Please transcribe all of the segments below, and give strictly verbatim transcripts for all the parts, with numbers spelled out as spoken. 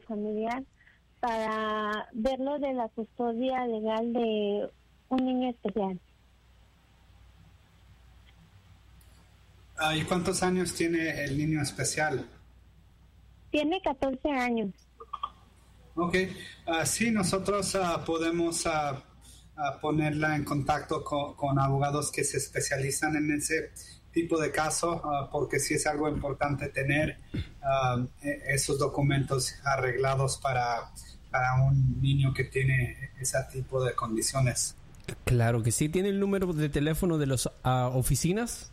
familiar para ver lo de la custodia legal de un niño especial. Uh, ¿Y cuántos años tiene el niño especial? Tiene catorce años. Ok, uh, sí, nosotros uh, podemos uh, uh, ponerla en contacto con, con abogados que se especializan en ese tipo de caso, uh, porque sí es algo importante tener uh, esos documentos arreglados para, para un niño que tiene ese tipo de condiciones. Claro que sí. ¿Tiene el número de teléfono de las uh, oficinas?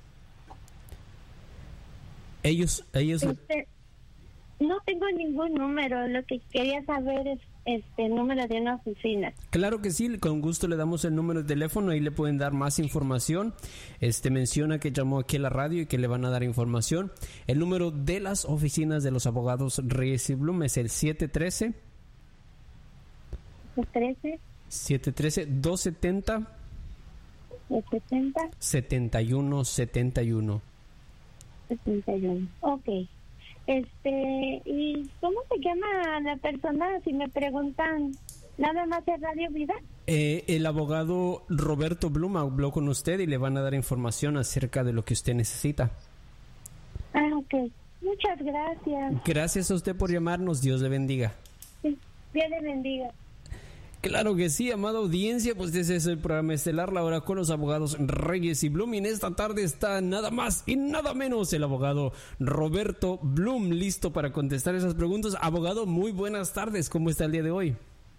Ellos, ellos... Este, no tengo ningún número. Lo que quería saber es este el número de una oficina. Claro que sí, con gusto le damos el número de teléfono, ahí le pueden dar más información. Este menciona que llamó aquí a la radio y que le van a dar información. El número de las oficinas de los abogados Reyes y Blum es el siete uno tres siete uno tres dos siete cero setenta y uno setenta y uno. setenta y uno. Ok. Este, ¿y cómo se llama la persona? Si me preguntan, ¿nada más de Radio Vida? Eh, el abogado Roberto Blum habló con usted y le van a dar información acerca de lo que usted necesita. Ah, ok. Muchas gracias. Gracias a usted por llamarnos. Dios le bendiga. Sí, Dios le bendiga. Claro que sí, amada audiencia, pues ese es el programa estelar, la hora con los abogados Reyes y Blum. Y en esta tarde está nada más y nada menos el abogado Roberto Blum, listo para contestar esas preguntas. Abogado, muy buenas tardes, ¿cómo está el día de hoy?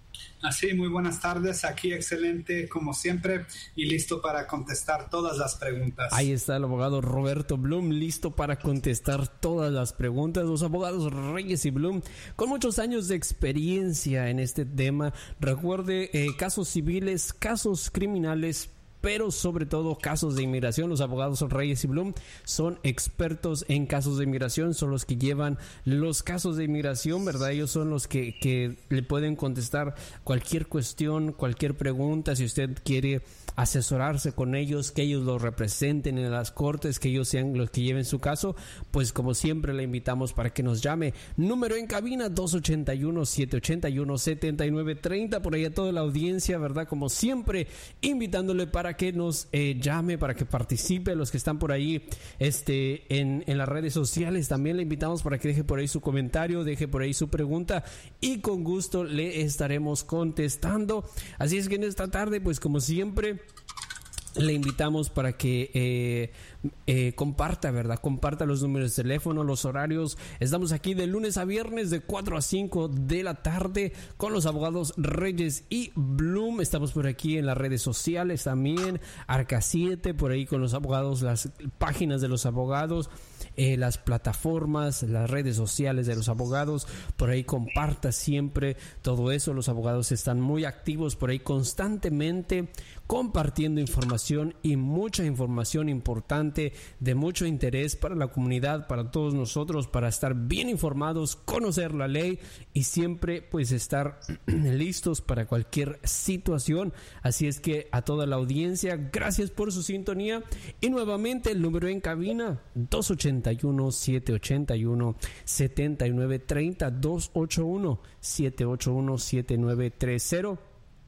Así, muy buenas tardes, aquí excelente como siempre y listo para contestar todas las preguntas. Ahí está el abogado Roberto Blum, listo para contestar todas las preguntas. Los abogados Reyes y Blum, con muchos años de experiencia en este tema. Recuerde, eh, casos civiles, casos criminales, pero sobre todo casos de inmigración. Los abogados Reyes y Blum son expertos en casos de inmigración, son los que llevan los casos de inmigración, ¿verdad? Ellos son los que, que le pueden contestar cualquier cuestión, cualquier pregunta, si usted quiere asesorarse con ellos, que ellos lo representen en las cortes, que ellos sean los que lleven su caso, pues como siempre le invitamos para que nos llame. Número en cabina dos ocho uno, siete ocho uno, siete nueve tres cero, por ahí a toda la audiencia, ¿verdad? Como siempre, invitándole para que nos eh, llame, para que participe. Los que están por ahí este, en, en las redes sociales, también le invitamos para que deje por ahí su comentario, deje por ahí su pregunta y con gusto le estaremos contestando. Así es que en esta tarde, pues como siempre, le invitamos para que eh, eh, comparta, ¿verdad? Comparta los números de teléfono, los horarios. Estamos aquí de lunes a viernes de cuatro a cinco de la tarde con los abogados Reyes y Blum. Estamos por aquí en las redes sociales también, Arca siete, por ahí con los abogados, las páginas de los abogados, eh, las plataformas, las redes sociales de los abogados. Por ahí comparta siempre todo eso. Los abogados están muy activos por ahí constantemente compartiendo información y mucha información importante de mucho interés para la comunidad, para todos nosotros, para estar bien informados, conocer la ley y siempre pues estar listos para cualquier situación. Así es que a toda la audiencia, gracias por su sintonía y nuevamente el número en cabina dos ocho uno, siete ocho uno, siete nueve tres cero, dos ocho uno, siete ocho uno, siete nueve tres cero.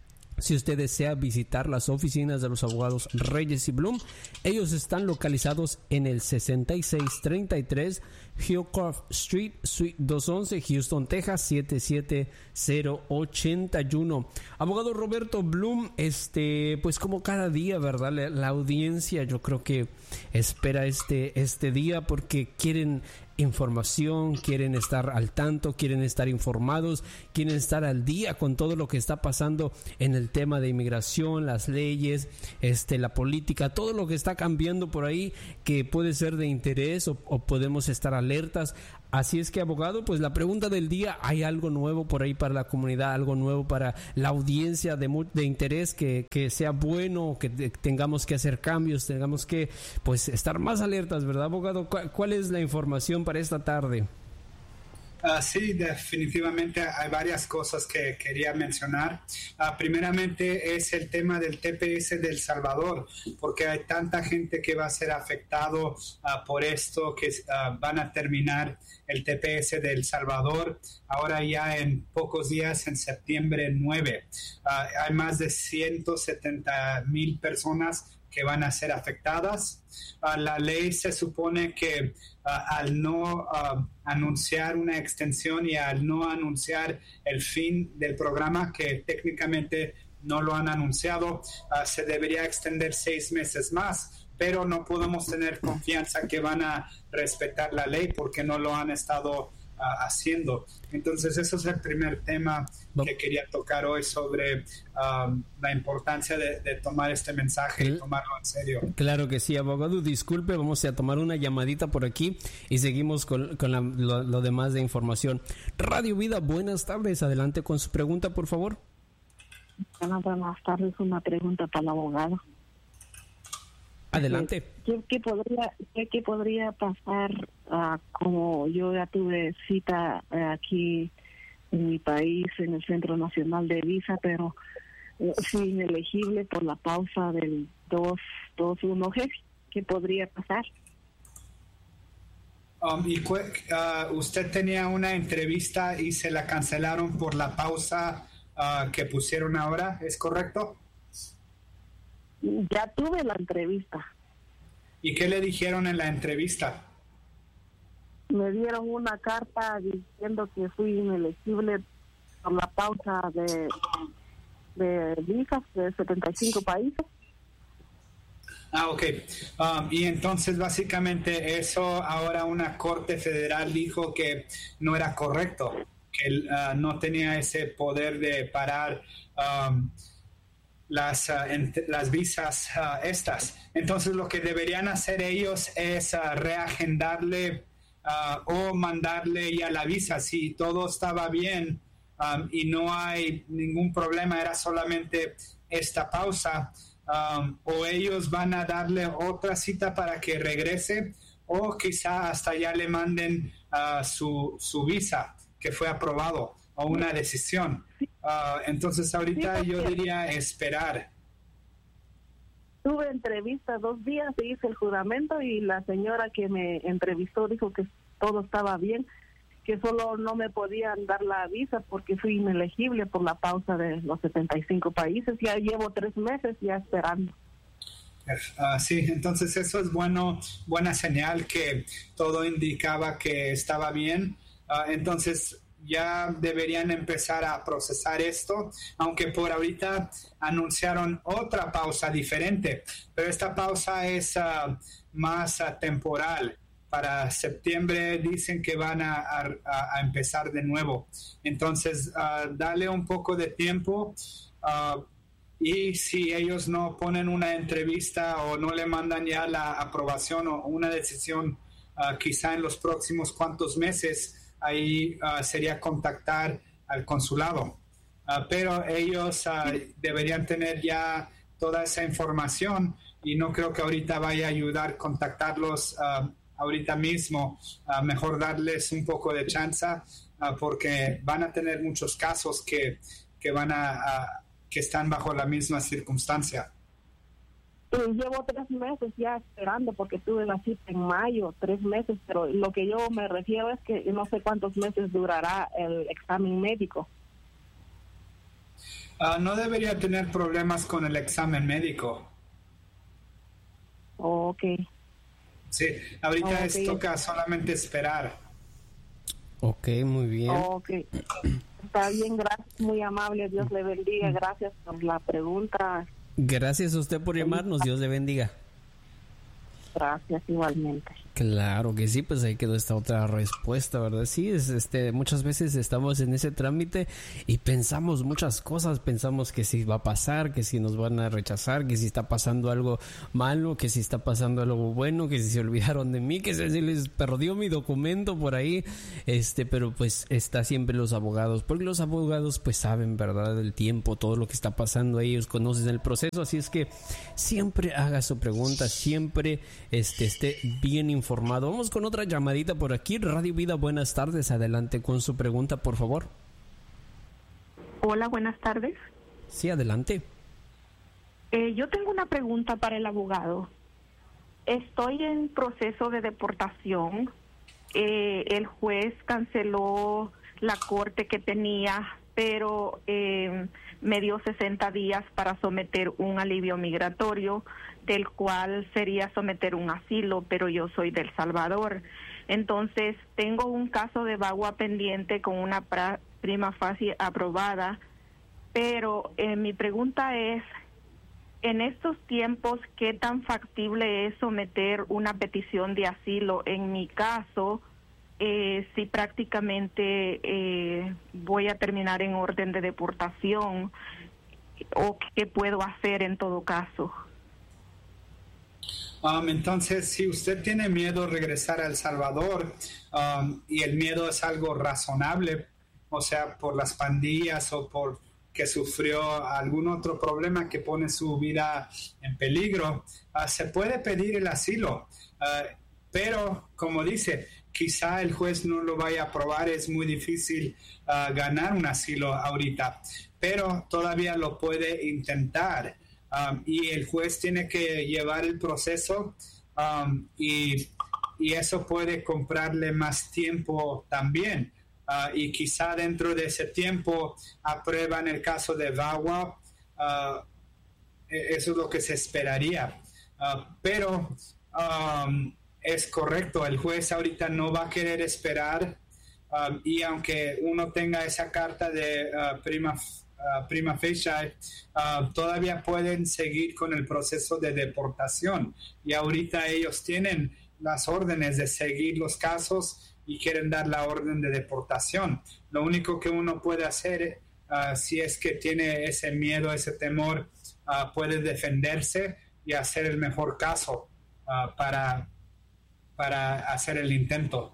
Si usted desea visitar las oficinas de los abogados Reyes y Blum, ellos están localizados en el sesenta y seis treinta y tres Hillcroft Street, Suite doscientos once, Houston, Texas, siete siete cero ocho uno. Abogado Roberto Blum, este, pues como cada día, ¿verdad? La, la audiencia yo creo que espera este, este día porque quieren información, quieren estar al tanto, quieren estar informados, quieren estar al día con todo lo que está pasando en el tema de inmigración, las leyes, este, la política, todo lo que está cambiando por ahí que puede ser de interés o, o podemos estar alertas. Así es que, abogado, pues la pregunta del día, ¿hay algo nuevo por ahí para la comunidad, algo nuevo para la audiencia de, de interés que, que sea bueno, que de, tengamos que hacer cambios, tengamos que pues estar más alertas, ¿verdad, abogado? ¿Cuál, cuál es la información para esta tarde? Uh, sí, definitivamente hay varias cosas que quería mencionar. Uh, primeramente es el tema del T P S de El Salvador, porque hay tanta gente que va a ser afectado uh, por esto, que uh, van a terminar el T P S de El Salvador ahora ya en pocos días, en septiembre nueve. Uh, hay más de ciento setenta mil personas que van a ser afectadas. Uh, la ley se supone que uh, al no uh, anunciar una extensión y al no anunciar el fin del programa, que técnicamente no lo han anunciado, uh, se debería extender seis meses más, pero no podemos tener confianza que van a respetar la ley porque no lo han estado uh, haciendo. Entonces, eso es el primer tema que quería tocar hoy sobre um, la importancia de, de tomar este mensaje y tomarlo en serio. Claro que sí, abogado. Disculpe, vamos a tomar una llamadita por aquí y seguimos con, con la, lo, lo demás de información. Radio Vida, buenas tardes. Adelante con su pregunta, por favor. Buenas tardes. Una pregunta para el abogado. Adelante. ¿Qué, qué podría qué, qué podría pasar uh, como yo ya tuve cita uh, aquí en mi país, en el Centro Nacional de Visa, pero uh, fui inelegible por la pausa del dos uno G? ¿Qué podría pasar? Um, y uh, usted tenía una entrevista y se la cancelaron por la pausa uh, que pusieron ahora, ¿es correcto? Ya tuve la entrevista. ¿Y qué le dijeron en la entrevista? Me dieron una carta diciendo que fui inelegible por la pausa de, de visas de setenta y cinco países. Ah, ok. Um, y entonces básicamente eso ahora una corte federal dijo que no era correcto, que uh, no tenía ese poder de parar um, las, uh, ent- las visas uh, estas. Entonces lo que deberían hacer ellos es uh, reagendarle uh, o mandarle ya la visa. Si todo estaba bien um, y no hay ningún problema, era solamente esta pausa, um, o ellos van a darle otra cita para que regrese, o quizá hasta ya le manden uh, su, su visa que fue aprobado, o una decisión. Uh, entonces ahorita yo diría esperar. Tuve entrevista dos días, hice el juramento y la señora que me entrevistó dijo que todo estaba bien, que solo no me podían dar la visa porque fui inelegible por la pausa de los setenta y cinco países. Ya llevo tres meses ya esperando. Uh, sí, entonces eso es bueno, buena señal que todo indicaba que estaba bien. Uh, entonces ya deberían empezar a procesar esto, aunque por ahorita anunciaron otra pausa diferente, pero esta pausa es uh, más uh, temporal. Para septiembre dicen que van a, a, a empezar de nuevo. Entonces, uh, dale un poco de tiempo uh, y si ellos no ponen una entrevista o no le mandan ya la aprobación o una decisión, uh, quizá en los próximos cuantos meses, ahí uh, sería contactar al consulado. Uh, pero ellos uh, deberían tener ya toda esa información y no creo que ahorita vaya a ayudar contactarlos uh, ahorita mismo. Uh, mejor darles un poco de chance uh, porque van a tener muchos casos que, que, van a, a, que están bajo la misma circunstancia. Pues llevo tres meses ya esperando porque tuve la cita en mayo, tres meses, pero lo que yo me refiero es que no sé cuántos meses durará el examen médico. Uh, no debería tener problemas con el examen médico. Oh, ok. Sí, ahorita Oh, okay. es, toca solamente esperar. Ok, muy bien. Oh, ok. Está bien, gracias, muy amable, Dios le bendiga, gracias por la pregunta. Gracias a usted por llamarnos, Dios le bendiga. Gracias, igualmente. Claro que sí, pues ahí quedó esta otra respuesta, ¿verdad? Sí, es, este, muchas veces estamos en ese trámite y pensamos muchas cosas, pensamos que si va a pasar, que si nos van a rechazar, que si está pasando algo malo, que si está pasando algo bueno, que si se olvidaron de mí, que si se les perdió mi documento por ahí, este, pero pues está siempre los abogados, porque los abogados pues saben, ¿verdad? Del tiempo, todo lo que está pasando, ellos conocen el proceso, así es que siempre haga su pregunta, siempre este, esté bien informado. Vamos con otra llamadita por aquí. Radio Vida, buenas tardes. Adelante con su pregunta, por favor. Hola, buenas tardes. Sí, adelante. Eh, yo tengo una pregunta para el abogado. Estoy en proceso de deportación. Eh, el juez canceló la corte que tenía, pero eh, me dio sesenta días para someter un alivio migratorio, del cual sería someter un asilo, pero yo soy de El Salvador. Entonces, tengo un caso de vagua pendiente con una pra- prima facie aprobada, pero eh, mi pregunta es, en estos tiempos, ¿qué tan factible es someter una petición de asilo? En mi caso, eh, si prácticamente eh, voy a terminar en orden de deportación, ¿o qué puedo hacer en todo caso? Um, entonces, si usted tiene miedo de regresar a El Salvador, um, y el miedo es algo razonable, o sea, por las pandillas o por que sufrió algún otro problema que pone su vida en peligro, uh, se puede pedir el asilo. Uh, pero, como dice, quizá el juez no lo vaya a aprobar, es muy difícil uh, ganar un asilo ahorita, pero todavía lo puede intentar. Um, y el juez tiene que llevar el proceso, um, y, y eso puede comprarle más tiempo también. Uh, y quizá dentro de ese tiempo aprueban el caso de VAWA. Uh, eso es lo que se esperaría. Uh, pero um, es correcto, el juez ahorita no va a querer esperar, um, y aunque uno tenga esa carta de uh, prima Uh, prima facie, uh, todavía pueden seguir con el proceso de deportación, y ahorita ellos tienen las órdenes de seguir los casos y quieren dar la orden de deportación. Lo único que uno puede hacer, uh, si es que tiene ese miedo, ese temor, uh, puede defenderse y hacer el mejor caso uh, para, para hacer el intento.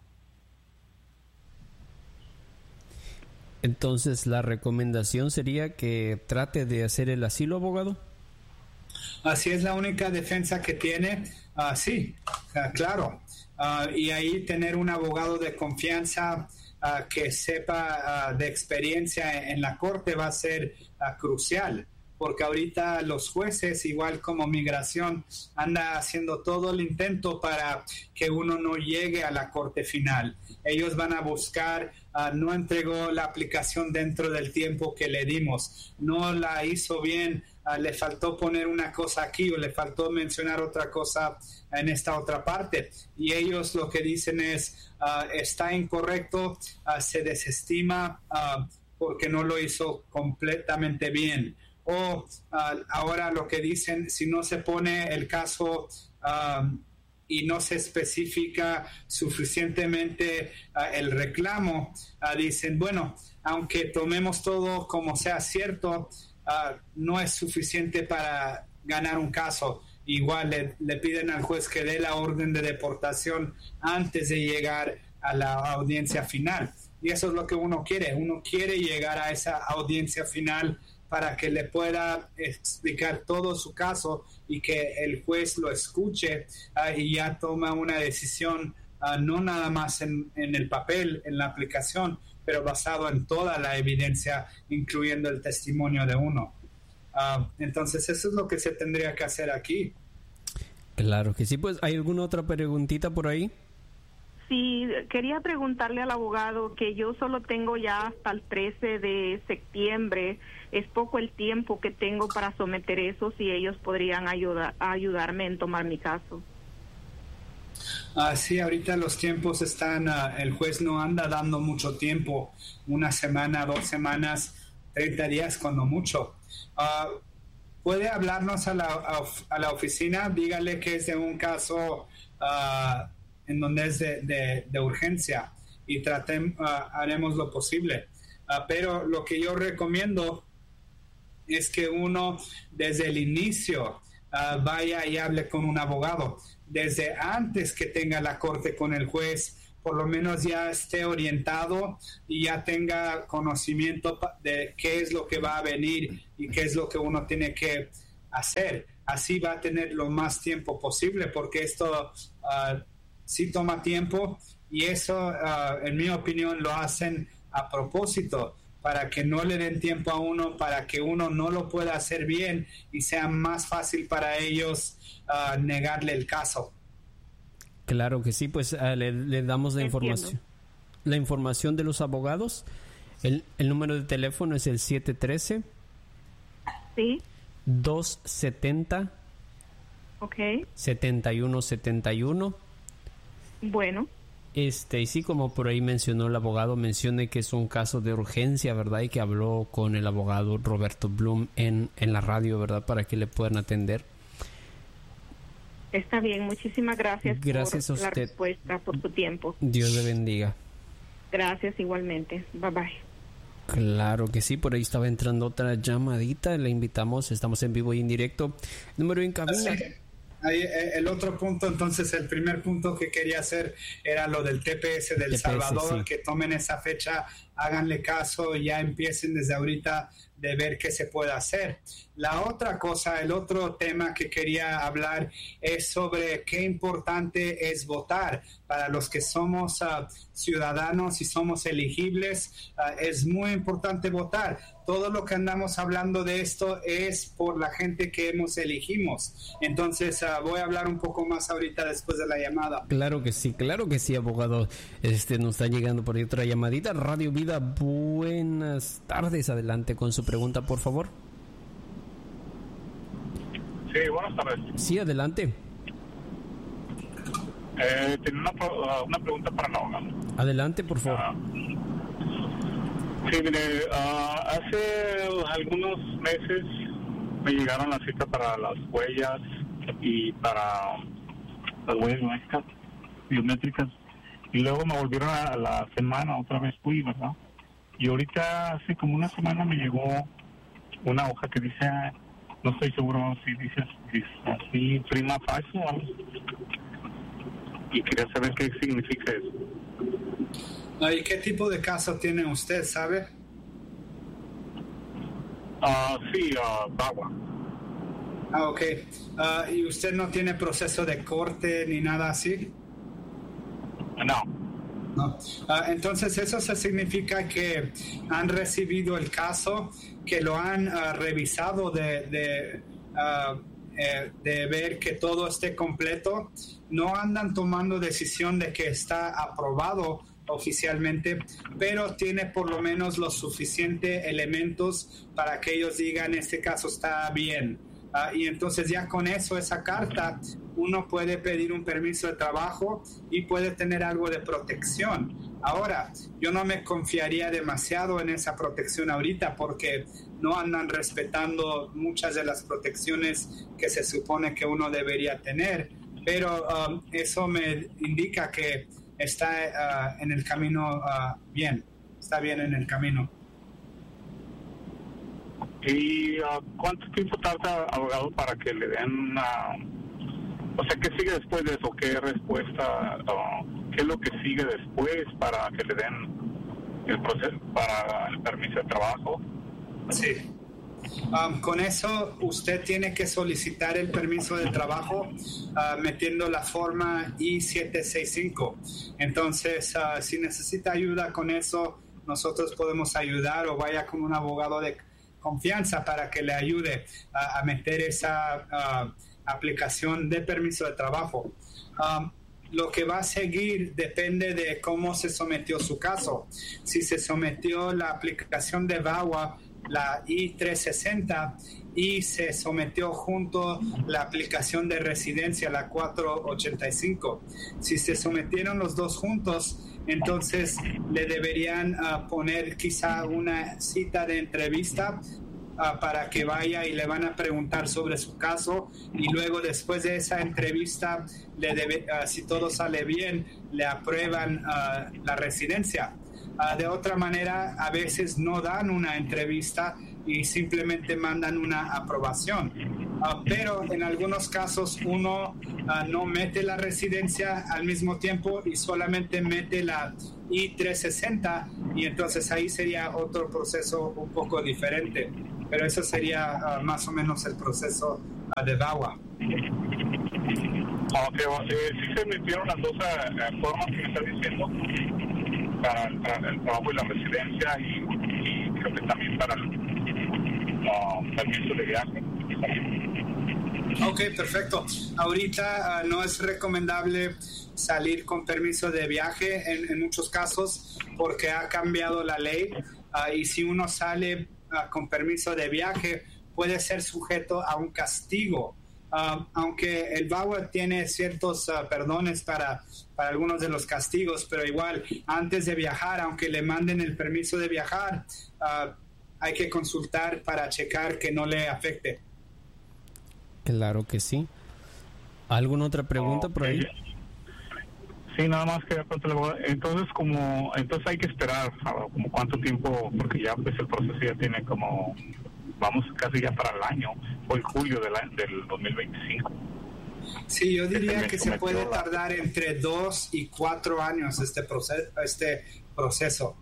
Entonces, ¿la recomendación sería que trate de hacer el asilo, abogado? Así es la única defensa que tiene. Uh, sí, uh, claro. Uh, y ahí tener un abogado de confianza uh, que sepa uh, de experiencia en la corte va a ser uh, crucial. Porque ahorita los jueces, igual como migración, anda haciendo todo el intento para que uno no llegue a la corte final. Ellos van a buscar, uh, no entregó la aplicación dentro del tiempo que le dimos, no la hizo bien, uh, le faltó poner una cosa aquí o le faltó mencionar otra cosa en esta otra parte. Y ellos lo que dicen es, uh, está incorrecto, uh, se desestima uh, porque no lo hizo completamente bien. O uh, ahora lo que dicen, si no se pone el caso um, y no se especifica suficientemente uh, el reclamo, uh, dicen, bueno, aunque tomemos todo como sea cierto, uh, no es suficiente para ganar un caso. Igual le, le piden al juez que dé la orden de deportación antes de llegar a la audiencia final. Y eso es lo que uno quiere. Uno quiere llegar a esa audiencia final para que le pueda explicar todo su caso y que el juez lo escuche uh, y ya toma una decisión, uh, no nada más en, en el papel, en la aplicación, pero basado en toda la evidencia, incluyendo el testimonio de uno. Uh, entonces eso es lo que se tendría que hacer aquí. Claro que sí. Pues, ¿hay alguna otra preguntita por ahí? Sí, quería preguntarle al abogado que yo solo tengo ya hasta el trece de septiembre. Es poco el tiempo que tengo para someter eso, si ellos podrían ayudar, ayudarme en tomar mi caso. Uh, sí, ahorita los tiempos están, uh, el juez no anda dando mucho tiempo, una semana, dos semanas, treinta días cuando mucho. Uh, ¿Puede hablarnos a la, a, a la oficina? Dígale que es de un caso uh, en donde es de, de, de urgencia y tratemos, uh, haremos lo posible. Uh, pero lo que yo recomiendo es que uno desde el inicio uh, vaya y hable con un abogado. Desde antes que tenga la corte con el juez, por lo menos ya esté orientado y ya tenga conocimiento de qué es lo que va a venir y qué es lo que uno tiene que hacer. Así va a tener lo más tiempo posible, porque esto uh, sí toma tiempo, y eso, uh, en mi opinión, lo hacen a propósito, para que no le den tiempo a uno, para que uno no lo pueda hacer bien y sea más fácil para ellos uh, negarle el caso. Claro que sí, pues uh, le, le damos la Entiendo. información. La información de los abogados. El, el número de teléfono es el siete uno tres, Sí, dos siete cero, ok. siete uno siete uno. Bueno, Este, y sí, como por ahí mencionó el abogado, mencione que es un caso de urgencia, ¿verdad? Y que habló con el abogado Roberto Blum en, en la radio, ¿verdad? Para que le puedan atender. está bien. Muchísimas gracias, Gracias por a la usted. respuesta, por su tiempo. Dios le bendiga. Gracias igualmente. Bye bye. Claro que sí, por ahí estaba entrando otra llamadita, le invitamos, estamos en vivo y en directo. Número en cabina. Así, ahí, el otro punto, entonces, el primer punto que quería hacer era lo del T P S del T P S, Salvador, sí. que tomen esa fecha, háganle caso, ya empiecen desde ahorita de ver qué se puede hacer. La otra cosa, el otro tema que quería hablar es sobre qué importante es votar. Para los que somos uh, ciudadanos y somos elegibles, uh, es muy importante votar. Todo lo que andamos hablando de esto es por la gente que hemos elegimos. Entonces uh, voy a hablar un poco más ahorita después de la llamada. Claro que sí, claro que sí, abogado. Este, nos está llegando por ahí otra llamadita. Radio Vida, buenas tardes. Adelante con su pregunta, por favor. Sí, buenas tardes. Sí, adelante. Eh, tenía una, pro- una pregunta para la abogada. Adelante, por favor. Ah, sí, mire, ah, hace algunos meses me llegaron la cita para las huellas y para las huellas biométricas, biométricas y luego me volvieron a la semana, otra vez fui, ¿verdad? Y ahorita hace como una semana me llegó una hoja que dice, no estoy seguro si dice, dice así, prima facie o algo. Y quería saber qué significa eso. ¿Y qué tipo de caso tiene usted, sabe? Ah, sí, uh, Bagua. Ah, ok. Uh, ¿Y usted no tiene proceso de corte ni nada así? No. No. Uh, entonces eso se significa que han recibido el caso, que lo han uh, revisado de, de, uh, eh, de ver que todo esté completo. No andan tomando decisión de que está aprobado oficialmente, pero tiene por lo menos los suficientes elementos para que ellos digan este caso está bien. Uh, y entonces ya con eso, esa carta, uno puede pedir un permiso de trabajo y puede tener algo de protección. Ahora, yo no me confiaría demasiado en esa protección ahorita porque no andan respetando muchas de las protecciones que se supone que uno debería tener, pero um, eso me indica que está uh, en el camino uh, bien, está bien en el camino. ¿Y uh, cuánto tiempo tarda, abogado, para que le den una... O sea, ¿qué sigue después de eso? ¿Qué respuesta? Uh, ¿Qué es lo que sigue después para que le den el proceso para el permiso de trabajo? Sí. Um, con eso usted tiene que solicitar el permiso de trabajo uh, metiendo la forma I siete sesenta y cinco. Entonces, uh, si necesita ayuda con eso, nosotros podemos ayudar, o vaya con un abogado de confianza para que le ayude a, a meter esa uh, aplicación de permiso de trabajo. Um, Lo que va a seguir depende de cómo se sometió su caso. Si se sometió la aplicación de V A W A, la I trescientos sesenta, y se sometió junto la aplicación de residencia, la cuatrocientos ochenta y cinco. Si se sometieron los dos juntos, entonces le deberían uh, poner quizá una cita de entrevista Uh, para que vaya y le van a preguntar sobre su caso, y luego después de esa entrevista, le debe, uh, si todo sale bien, le aprueban uh, la residencia. Uh, de otra manera, a veces no dan una entrevista y simplemente mandan una aprobación. Uh, pero en algunos casos uno uh, no mete la residencia al mismo tiempo y solamente mete la I trescientos sesenta, y entonces ahí sería otro proceso un poco diferente. Pero eso sería uh, más o menos el proceso uh, de V A W A. Okay, bueno, eh, sí se emitieron las dos uh, formas que me está diciendo para el, para el trabajo y la residencia y, y creo que también para el uh, permiso de viaje. Ok, perfecto. Ahorita uh, no es recomendable salir con permiso de viaje en, en muchos casos porque ha cambiado la ley uh, y si uno sale uh, con permiso de viaje puede ser sujeto a un castigo. Uh, aunque el V A W A tiene ciertos uh, perdones para, para algunos de los castigos, pero igual antes de viajar, aunque le manden el permiso de viajar, uh, hay que consultar para checar que no le afecte. Claro que sí. ¿Alguna otra pregunta okay. por ahí? Sí, nada más que entonces como entonces hay que esperar como cuánto tiempo, porque ya pues el proceso ya tiene como vamos casi ya para el año, hoy julio del, del dos mil veinticinco. Sí, yo diría que se puede tardar entre dos y cuatro años este proceso. Este proceso.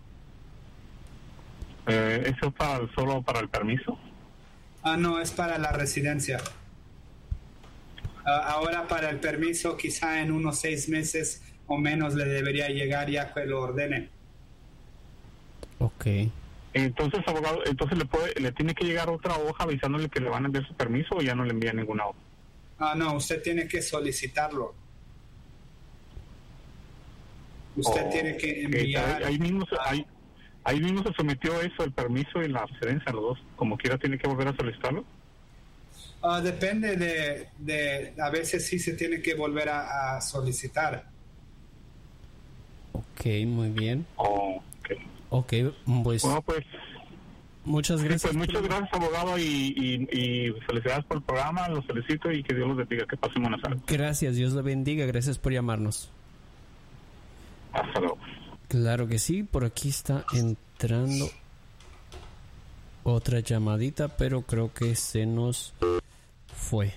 Eh, ¿Eso para solo para el permiso? Ah, no, es para la residencia. Uh, ahora para el permiso, quizá en unos seis meses o menos le debería llegar ya que lo ordene. Ok. Entonces, abogado, entonces le puede, le tiene que llegar otra hoja avisándole que le van a enviar su permiso o ya no le envía ninguna hoja. Ah, no, usted tiene que solicitarlo. Usted oh, tiene que enviar. Ahí, ahí mismo, se, ahí, ahí mismo se sometió eso, el permiso y la residencia, los dos. Como quiera, tiene que volver a solicitarlo. Uh, depende de, de, a veces sí se tiene que volver a, a solicitar. Ok, muy bien. Oh, okay. Ok, pues, bueno, pues muchas gracias. Sí, pues muchas gracias, abogado, y, y, y felicidades por el programa, lo felicito y que Dios los bendiga, que pasen buenas tardes. Gracias, Dios lo bendiga, gracias por llamarnos. Hasta luego. Claro que sí, por aquí está entrando otra llamadita, pero creo que se nos fue.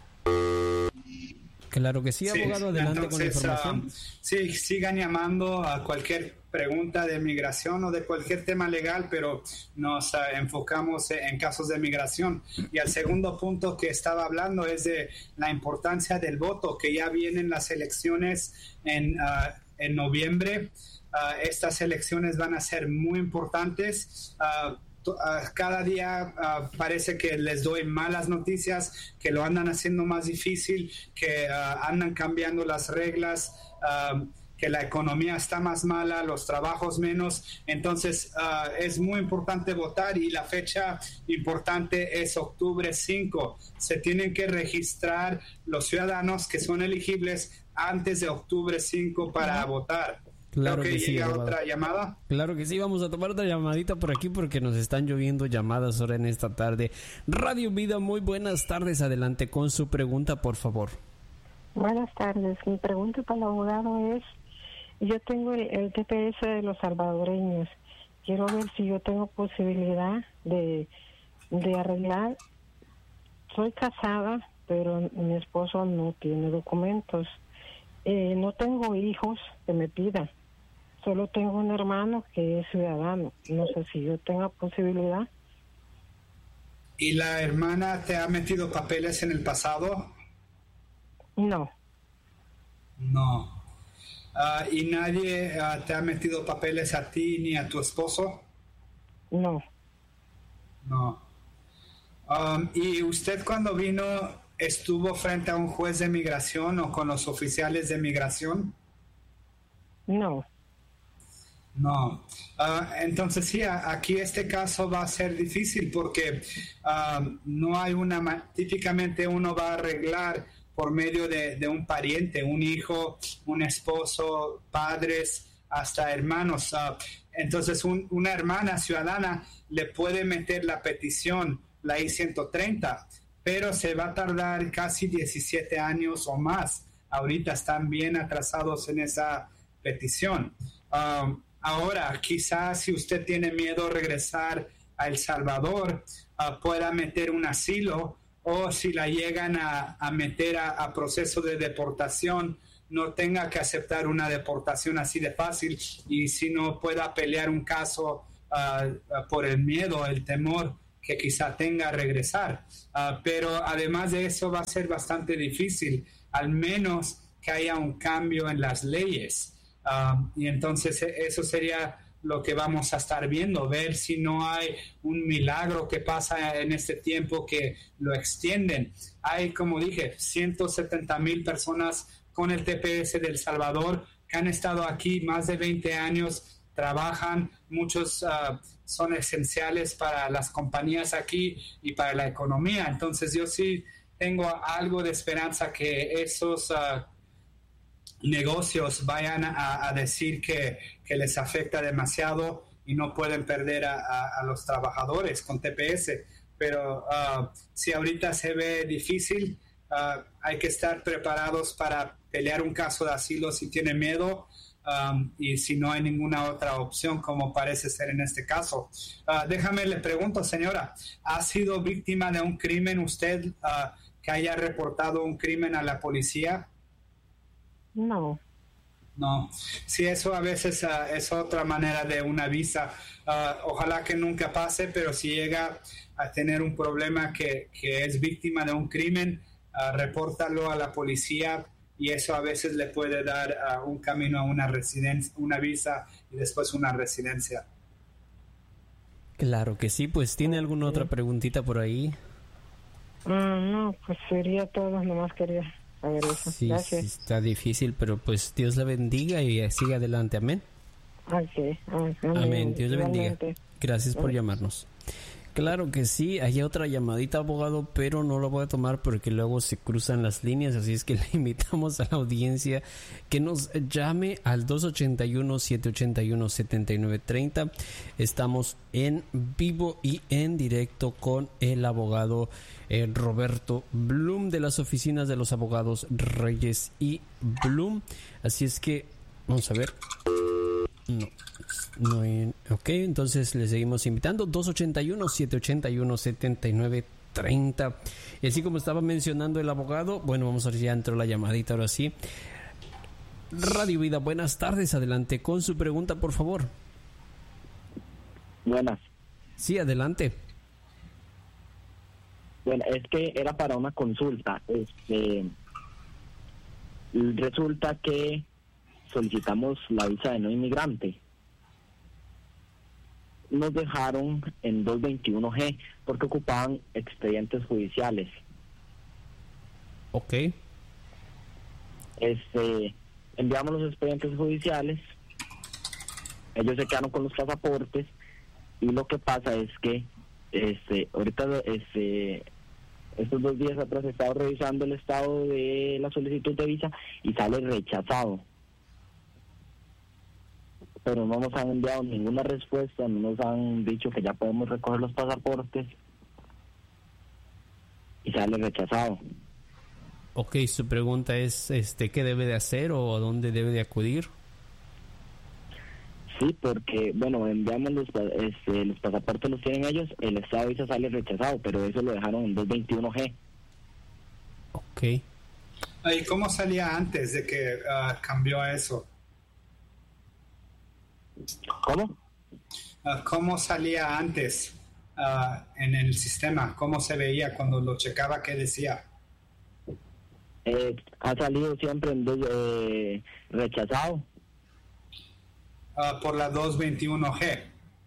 Claro que sí, abogado, sí, adelante entonces, con la información. Um, sí, sigan llamando a cualquier pregunta de migración o de cualquier tema legal, pero nos uh, enfocamos en casos de migración. Y el segundo punto que estaba hablando es de la importancia del voto, que ya vienen las elecciones en, uh, en noviembre. Uh, estas elecciones van a ser muy importantes. Uh, Uh, cada día uh, parece que les doy malas noticias, que lo andan haciendo más difícil, que uh, andan cambiando las reglas, uh, que la economía está más mala, los trabajos menos. Entonces uh, es muy importante votar y la fecha importante es octubre cinco. Se tienen que registrar los ciudadanos que son elegibles antes de octubre cinco para uh-huh. votar. Claro que, que sí, llega otra llamada. Claro que sí, vamos a tomar otra llamadita por aquí porque nos están lloviendo llamadas ahora en esta tarde. Radio Vida, muy buenas tardes, adelante con su pregunta, por favor. Buenas tardes, mi pregunta para el abogado es, yo tengo el, el T P S de los salvadoreños, quiero ver si yo tengo posibilidad de, de arreglar, soy casada, pero mi esposo no tiene documentos, eh, no tengo hijos que me pidan. Solo tengo un hermano que es ciudadano. No sé si yo tenga posibilidad. ¿Y la hermana te ha metido papeles en el pasado? No. No. Uh, ¿Y nadie uh, te ha metido papeles a ti ni a tu esposo? No. No. Um, ¿Y usted cuando vino estuvo frente a un juez de migración o con los oficiales de migración? No. No, uh, entonces sí, aquí este caso va a ser difícil porque uh, no hay una, típicamente uno va a arreglar por medio de, de un pariente, un hijo, un esposo, padres, hasta hermanos. Uh, entonces un, una hermana ciudadana le puede meter la petición, la I ciento treinta, pero se va a tardar casi diecisiete años o más. Ahorita están bien atrasados en esa petición. Um, Ahora, quizás si usted tiene miedo a regresar a El Salvador, uh, pueda meter un asilo, o si la llegan a, a meter a, a proceso de deportación, no tenga que aceptar una deportación así de fácil, y si no pueda pelear un caso uh, uh, por el miedo, el temor que quizá tenga que regresar. Uh, pero además de eso va a ser bastante difícil, al menos que haya un cambio en las leyes. Uh, y entonces eso sería lo que vamos a estar viendo, ver si no hay un milagro que pasa en este tiempo que lo extienden. Hay, como dije, ciento setenta mil personas con el T P S de El Salvador que han estado aquí más de veinte años, trabajan, muchos uh, son esenciales para las compañías aquí y para la economía. Entonces yo sí tengo algo de esperanza que esos uh, negocios vayan a, a decir que, que les afecta demasiado y no pueden perder a, a, a los trabajadores con T P S. Pero uh, si ahorita se ve difícil, uh, hay que estar preparados para pelear un caso de asilo si tiene miedo, um, y si no hay ninguna otra opción, como parece ser en este caso. Uh, déjame, le pregunto, señora, ¿ha sido víctima de un crimen usted, uh, que haya reportado un crimen a la policía? No. No. Sí, eso a veces uh, es otra manera de una visa. Uh, ojalá que nunca pase, pero si llega a tener un problema que, que es víctima de un crimen, uh, repórtalo a la policía y eso a veces le puede dar uh, un camino a una residencia, una visa y después una residencia. Claro que sí. Pues, ¿tiene alguna otra preguntita por ahí? Uh, no, pues sería todo, nomás quería... A ver eso. Sí, Gracias. sí, está difícil, pero pues Dios la bendiga y siga adelante. Amén. Okay. Amén. Amén. Dios le bendiga. Igualmente. Gracias por llamarnos. Claro que sí, hay otra llamadita, abogado, pero no lo voy a tomar porque luego se cruzan las líneas, así es que le invitamos a la audiencia que nos llame al dos ochenta y uno, siete ochenta y uno, setenta y nueve treinta. Estamos en vivo y en directo con el abogado eh, Roberto Blum de las oficinas de los abogados Reyes y Blum. Así es que vamos a ver. No, no hay, ok, entonces le seguimos invitando. Dos ochenta y uno, siete ochenta y uno, setenta y nueve treinta. Y así como estaba mencionando el abogado, bueno, vamos a ver si ya entró la llamadita ahora sí. Radio Vida, buenas tardes, adelante con su pregunta, por favor. Buenas. Sí, adelante. Bueno, es que era para una consulta. Este, resulta que solicitamos la visa de no inmigrante. Nos dejaron en doscientos veintiuno G porque ocupaban expedientes judiciales. Ok. Este, enviamos los expedientes judiciales, ellos se quedaron con los pasaportes y lo que pasa es que este, ahorita este, estos dos días atrás he estado revisando el estado de la solicitud de visa y sale rechazado. Pero no nos han enviado ninguna respuesta, no nos han dicho que ya podemos recoger los pasaportes y sale rechazado. Ok, su pregunta es, este, ¿qué debe de hacer o a dónde debe de acudir? Sí, porque, bueno, enviamos los, este, los pasaportes, los tienen ellos, el estado de visa sale rechazado, pero eso lo dejaron en doscientos veintiuno G. Ok. ¿Y cómo salía antes de que uh, cambió a eso? ¿Cómo? Uh, ¿Cómo salía antes uh, en el sistema? ¿Cómo se veía cuando lo checaba? ¿Qué decía? Eh, ha salido siempre en dos, eh, rechazado. Uh, por la doscientos veintiuno G.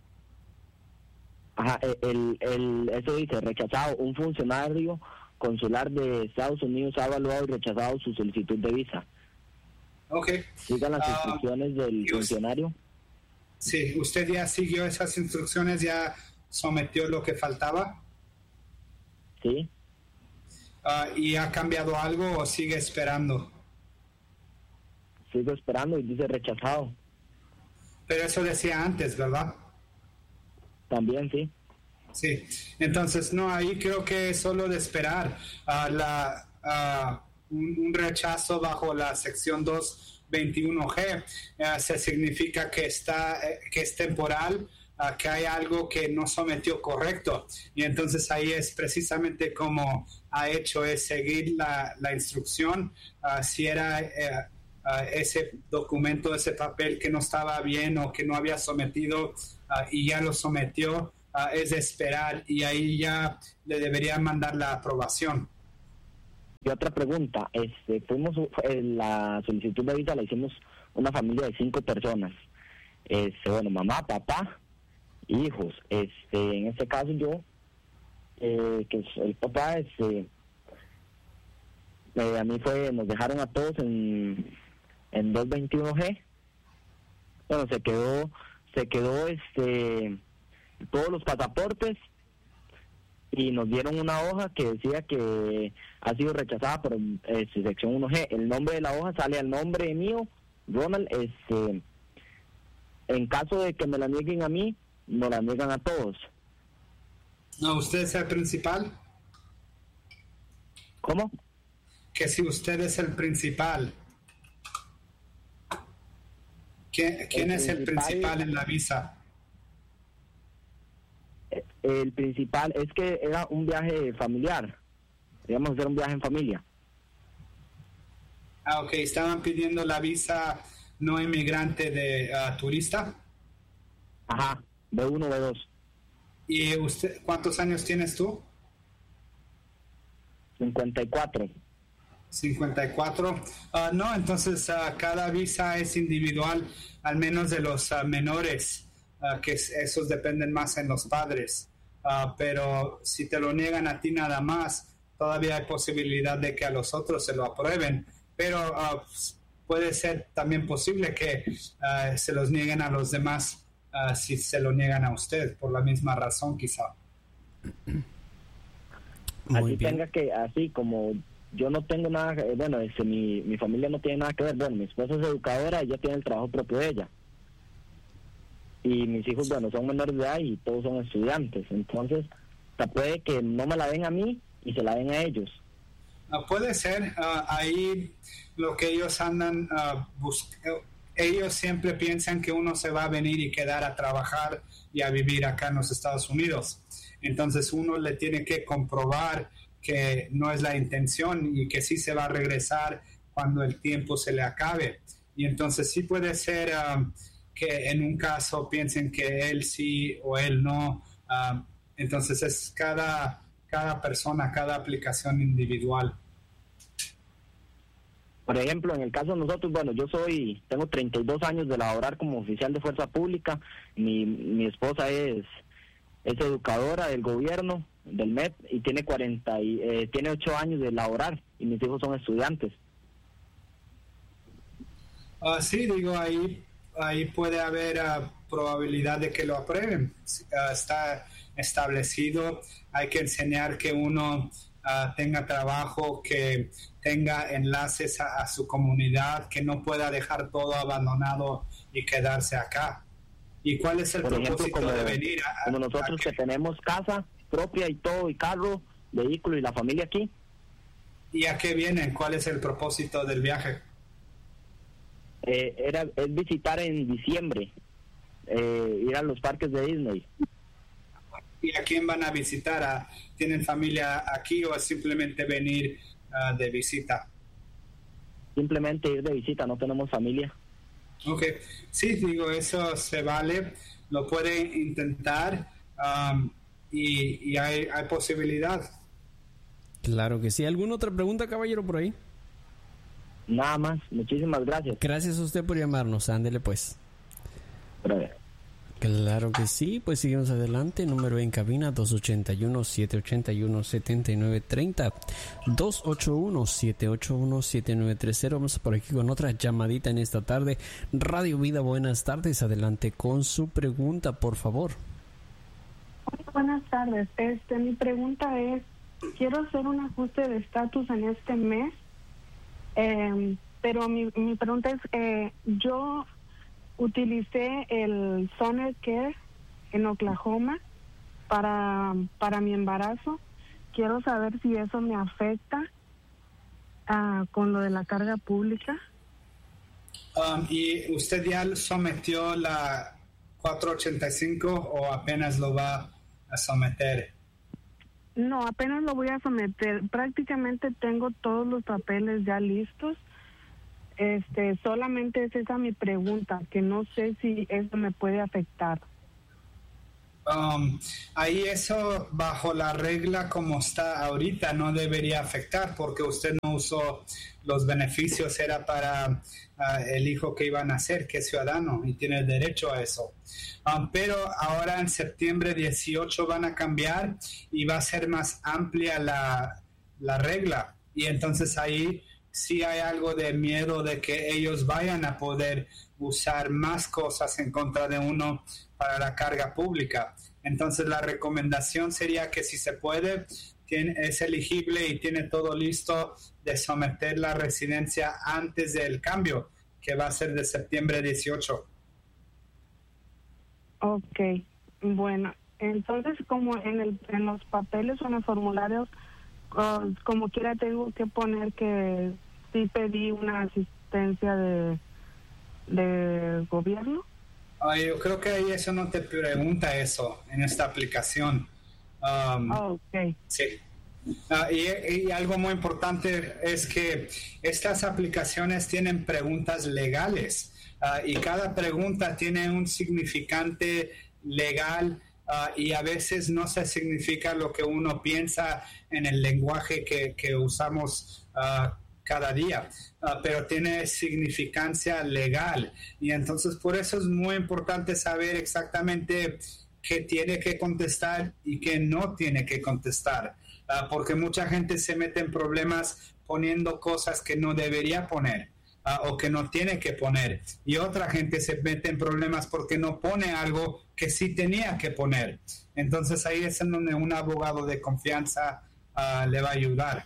Ajá, el, el, eso dice, rechazado. Un funcionario consular de Estados Unidos ha evaluado y rechazado su solicitud de visa. Ok. Sigan las Uh, instrucciones del funcionario. Sí, ¿usted ya siguió esas instrucciones? ¿Ya sometió lo que faltaba? Sí. Uh, ¿Y ha cambiado algo o sigue esperando? Sigo esperando y dice rechazado. Pero eso decía antes, ¿verdad? También, sí. Sí, entonces no, ahí creo que es solo de esperar. Uh, la, uh, un, un rechazo bajo la sección doscientos veintiuno G uh, se significa que está eh, que es temporal, uh, que hay algo que no sometió correcto, y entonces ahí es precisamente como ha hecho, es seguir la, la instrucción. Uh, si era eh, uh, ese documento, ese papel que no estaba bien o que no había sometido uh, y ya lo sometió, uh, uh, es esperar y ahí ya le deberían mandar la aprobación. Y otra pregunta, este, fuimos, eh, la solicitud de visa la hicimos una familia de cinco personas, este, bueno, mamá, papá, hijos. Este, en este caso yo, eh, que es el papá, este, eh, a mí fue, nos dejaron a todos en, en doscientos veintiuno G. Bueno, se quedó, se quedó, este, todos los pasaportes. Y nos dieron una hoja que decía que ha sido rechazada por eh, sección uno G. El nombre de la hoja sale al nombre mío, Ronald. Este, en caso de que me la nieguen a mí, me la niegan a todos. No, ¿usted es el principal? ¿Cómo? Que si usted es el principal. ¿Quién, quién el es el principal, principal en la visa? El principal es que era un viaje familiar. Íbamos a hacer un viaje en familia. Ah, ok. ¿Estaban pidiendo la visa no inmigrante de uh, turista? Ajá, B uno, B dos. ¿Y usted, cuántos años tienes tú? cincuenta y cuatro. cincuenta y cuatro. Uh, no, entonces uh, cada visa es individual, al menos de los uh, menores, uh, que esos dependen más en los padres. Uh, pero si te lo niegan a ti nada más, todavía hay posibilidad de que a los otros se lo aprueben. Pero uh, puede ser también posible que uh, se los nieguen a los demás uh, si se lo niegan a usted, por la misma razón quizá. Muy así bien. Tenga que, así como yo no tengo nada, eh, bueno, este, mi, mi familia no tiene nada que ver. Bueno, mi esposa es educadora, ella tiene el trabajo propio de ella. Y mis hijos, bueno, son menores de edad y todos son estudiantes. Entonces, se puede que no me la den a mí y se la den a ellos. Uh, puede ser. Uh, ahí lo que ellos andan uh, buscando, ellos siempre piensan que uno se va a venir y quedar a trabajar y a vivir acá en los Estados Unidos. Entonces uno le tiene que comprobar que no es la intención y que sí se va a regresar cuando el tiempo se le acabe. Y entonces sí puede ser um, que en un caso piensen que él sí o él no. Um, entonces es cada, cada persona, cada aplicación individual. Por ejemplo, en el caso de nosotros, bueno, yo soy, tengo treinta y dos años de laborar como oficial de fuerza pública. Mi, mi esposa es, es educadora del gobierno, del M E P, y tiene cuarenta y, eh, tiene ocho años de laborar, y mis hijos son estudiantes. Uh, sí, digo, ahí, ahí puede haber uh, probabilidad de que lo aprueben. Uh, está establecido, hay que enseñar que uno uh, tenga trabajo, que tenga enlaces a, a su comunidad, que no pueda dejar todo abandonado y quedarse acá. ¿Y cuál es el Por propósito ejemplo, como, de venir? A, como nosotros que tenemos casa propia y todo, y carro, vehículo y la familia aquí. ¿Y a qué vienen? ¿Cuál es el propósito del viaje? Eh, era es visitar en diciembre, eh, ir a los parques de Disney. ¿Y a quién van a visitar? ¿A, ¿Tienen familia aquí o es simplemente venir uh, de visita? Simplemente ir de visita, no tenemos familia. Ok, sí, digo, eso se vale, lo pueden intentar um, y, y hay, hay posibilidad. Claro que sí. ¿Alguna otra pregunta, caballero, por ahí? Nada más, muchísimas gracias. Gracias a usted por llamarnos, ándele pues. Breve. Claro que sí, pues seguimos adelante. Número en cabina dos ocho uno, siete ocho uno, siete nueve tres cero, dos ocho uno, siete ocho uno, siete nueve tres cero. Vamos por aquí con otra llamadita en esta tarde. Radio Vida, buenas tardes, adelante con su pregunta, por favor. Buenas tardes, este, mi pregunta es, quiero hacer un ajuste de estatus en este mes, eh, pero mi, mi pregunta es, eh, yo utilicé el Soner Care en Oklahoma para, para mi embarazo. Quiero saber si eso me afecta uh, con lo de la carga pública. Um, ¿Y usted ya sometió la cuatrocientos ochenta y cinco o apenas lo va a someter? No, apenas lo voy a someter. Prácticamente tengo todos los papeles ya listos. Este, solamente es esa mi pregunta, que no sé si eso me puede afectar. Um, ahí eso bajo la regla como está ahorita no debería afectar porque usted no usó los beneficios, era para uh, el hijo que iba a nacer, que es ciudadano y tiene derecho a eso. Um, pero ahora en septiembre dieciocho van a cambiar y va a ser más amplia la, la regla y entonces ahí sí hay algo de miedo de que ellos vayan a poder usar más cosas en contra de uno para la carga pública. Entonces la recomendación sería que si se puede, tiene, es elegible y tiene todo listo de someter la residencia antes del cambio, que va a ser de septiembre dieciocho. Ok, bueno, entonces como en, el, en los papeles o en los formularios, uh, como quiera tengo que poner que sí pedí una asistencia de, de gobierno. Uh, yo creo que ahí eso no te pregunta eso en esta aplicación. Um, oh, ok. Sí. Uh, y, y algo muy importante es que estas aplicaciones tienen preguntas legales uh, y cada pregunta tiene un significante legal uh, y a veces no se significa lo que uno piensa en el lenguaje que, que usamos uh, cada día, uh, pero tiene significancia legal y entonces por eso es muy importante saber exactamente qué tiene que contestar y qué no tiene que contestar, uh, porque mucha gente se mete en problemas poniendo cosas que no debería poner uh, o que no tiene que poner y otra gente se mete en problemas porque no pone algo que sí tenía que poner. Entonces ahí es en donde un abogado de confianza uh, le va a ayudar.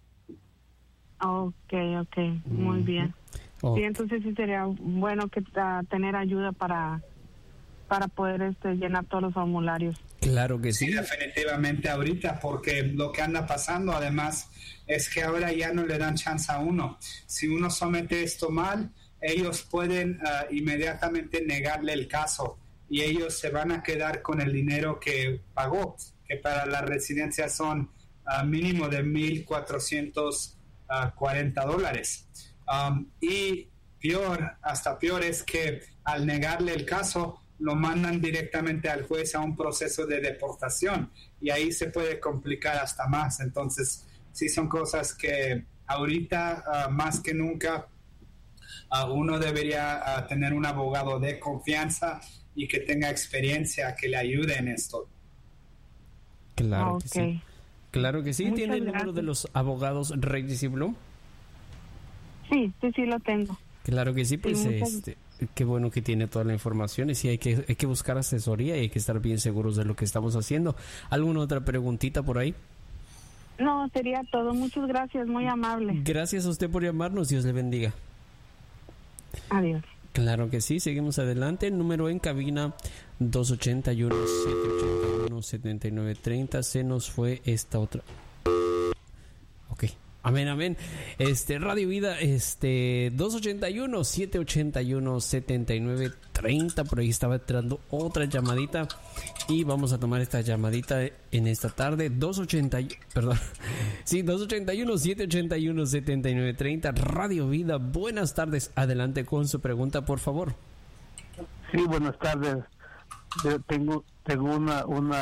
Ok, ok, muy bien. Oh. Sí, entonces sí sería bueno que uh, tener ayuda para para poder este llenar todos los formularios. Claro que sí. Sí, definitivamente ahorita, porque lo que anda pasando además es que ahora ya no le dan chance a uno. Si uno somete esto mal, ellos pueden uh, inmediatamente negarle el caso y ellos se van a quedar con el dinero que pagó, que para la residencia son uh, mínimo de mil cuatrocientos cuarenta dólares. Um, y peor, hasta peor es que al negarle el caso lo mandan directamente al juez a un proceso de deportación y ahí se puede complicar hasta más. Entonces sí son cosas que ahorita uh, más que nunca uh, uno debería uh, tener un abogado de confianza y que tenga experiencia que le ayude en esto. Claro okay. que sí. Claro que sí. Muchas ¿Tiene el gracias. número de los abogados Reyes y Blum? Sí, sí, sí lo tengo. Claro que sí, pues Sí, muchas- este, qué bueno que tiene toda la información y sí hay que, hay que buscar asesoría y hay que estar bien seguros de lo que estamos haciendo. ¿Alguna otra preguntita por ahí? No, sería todo. Muchas gracias, muy amable. Gracias a usted por llamarnos, Dios le bendiga. Adiós. Claro que sí, seguimos adelante. El número en cabina dos ocho uno, siete ocho uno, siete nueve tres cero. Se nos fue esta otra. Ok. Amén, amén. Este, Radio Vida, este, dos ocho uno, siete ocho uno, siete nueve tres cero. Por ahí estaba entrando otra llamadita. Y vamos a tomar esta llamadita en esta tarde. dos ochenta, perdón. Sí, dos ocho uno, siete ocho uno, siete nueve tres cero. Radio Vida, buenas tardes. Adelante con su pregunta, por favor. Sí, buenas tardes. Yo tengo tengo una una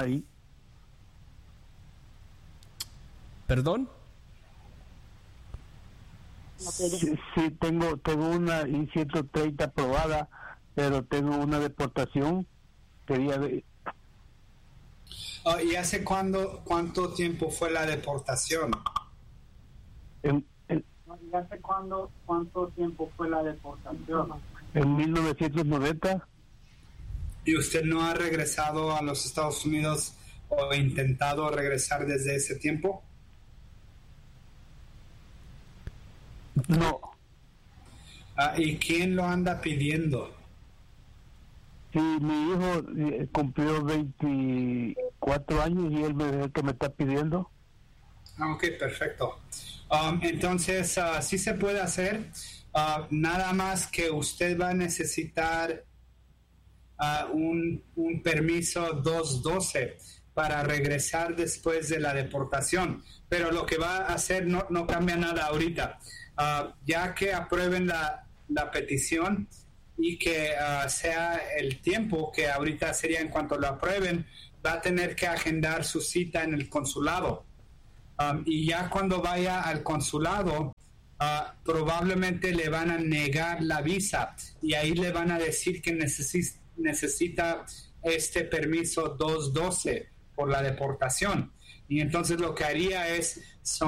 ¿Perdón? sí, sí, tengo tengo una I ciento treinta aprobada, pero tengo una deportación. Quería ver. Uh, ¿Y hace cuándo, cuánto tiempo fue la deportación? En, en, ¿Y hace cuándo, cuánto tiempo fue la deportación? en mil novecientos noventa. ¿Y usted no ha regresado a los Estados Unidos o intentado regresar desde ese tiempo? No. Uh, ¿Y quién lo anda pidiendo? Sí, mi hijo eh, cumplió veinticuatro años y él me es el que me está pidiendo. Ah, ok, perfecto. Um, entonces, uh, sí se puede hacer. Uh, nada más que usted va a necesitar uh, un, un permiso dos doce para regresar después de la deportación. Pero lo que va a hacer no, no cambia nada ahorita. Uh, ya que aprueben la, la petición y que uh, sea el tiempo que ahorita sería en cuanto lo aprueben, va a tener que agendar su cita en el consulado. Um, y ya cuando vaya al consulado, uh, probablemente le van a negar la visa y ahí le van a decir que necesi- necesita este permiso doscientos doce por la deportación. Y entonces lo que haría es